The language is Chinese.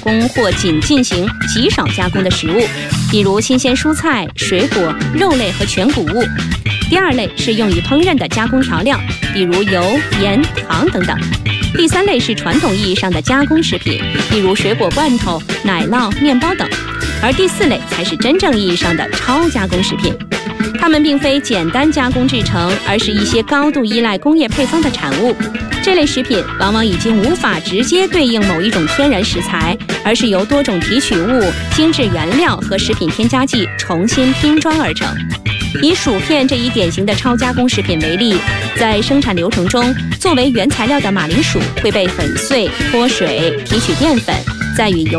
工或仅进行极少加工的食物，比如新鲜蔬菜、水果、肉类和全谷物。第二类是用于烹饪的加工调料，比如油、盐、糖等等。第三类是传统意义上的加工食品，比如水果罐头、奶酪、面包等。而第四类才是真正意义上的超加工食品，它们并非简单加工制成，而是一些高度依赖工业配方的产物。这类食品往往已经无法直接对应某一种天然食材，而是由多种提取物、精致原料和食品添加剂重新拼装而成。以薯片这一典型的超加工食品为例，在生产流程中，作为原材料的马铃薯会被粉碎、脱水、提取淀粉，再与油